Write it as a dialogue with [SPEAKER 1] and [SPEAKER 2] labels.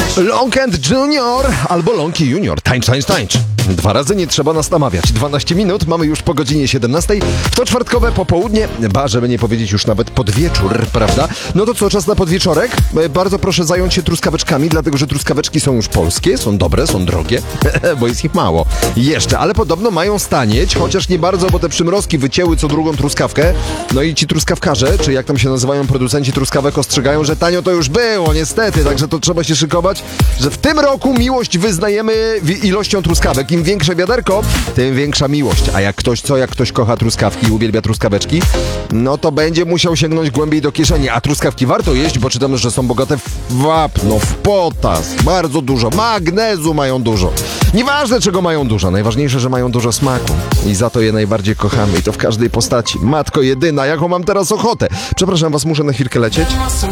[SPEAKER 1] Long and Junior albo Lonki Junior. Tańcz, tańcz, tańcz. 2 razy nie trzeba nas namawiać. 12 minut, mamy już po godzinie 17. W to czwartkowe popołudnie, żeby nie powiedzieć już nawet podwieczór, prawda? No to co, czas na podwieczorek? Bardzo proszę zająć się truskaweczkami, dlatego że truskaweczki są już polskie, są dobre, są drogie, bo jest ich mało. Jeszcze, ale podobno mają stanieć, chociaż nie bardzo, bo te przymrozki wycięły co drugą truskawkę. No i ci truskawkarze, czy jak tam się nazywają producenci truskawek, ostrzegają, że tanio to już było, niestety, także to trzeba się szykować, że w tym roku miłość wyznajemy ilością truskawek. Im większe wiaderko, tym większa miłość. A jak ktoś kocha truskawki i uwielbia truskaweczki, no to będzie musiał sięgnąć głębiej do kieszeni. A truskawki warto jeść, bo czytamy, że są bogate w wapno, w potas, bardzo dużo, magnezu mają dużo. Nieważne, czego mają dużo, najważniejsze, że mają dużo smaku. I za to je najbardziej kochamy. I to w każdej postaci. Matko jedyna, jaką mam teraz ochotę. Przepraszam was, muszę na chwilkę lecieć.